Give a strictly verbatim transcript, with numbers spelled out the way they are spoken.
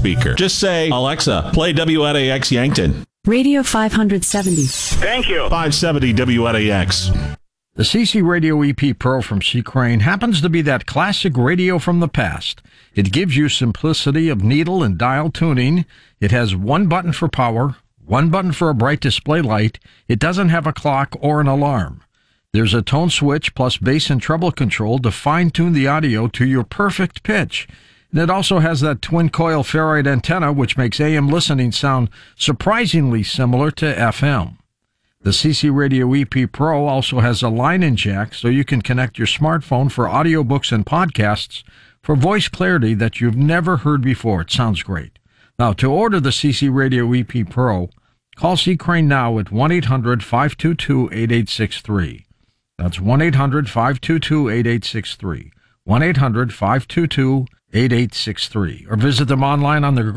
speaker. Just say, Alexa, play W N A X Yankton. Radio five seventy. Thank you. five seventy W N A X. The C C Radio E P Pro from C. Crane happens to be that classic radio from the past. It gives you simplicity of needle and dial tuning. It has one button for power, one button for a bright display light. It doesn't have a clock or an alarm. There's a tone switch plus bass and treble control to fine-tune the audio to your perfect pitch. And it also has that twin-coil ferrite antenna, which makes A M listening sound surprisingly similar to F M. The C C Radio E P Pro also has a line-in jack, so you can connect your smartphone for audiobooks and podcasts for voice clarity that you've never heard before. It sounds great. Now, to order the C C Radio E P Pro, call C. Crane now at one eight hundred five two two eight eight six three. That's one eight hundred five two two eight eight six three. one eight hundred five two two eight eight six three. Or visit them online on their